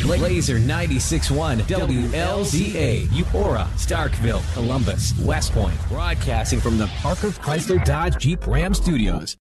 Laser 96.1 WLZA, Eupora, Starkville, Columbus, West Point. Broadcasting from the Parker Chrysler Dodge Jeep Ram Studios.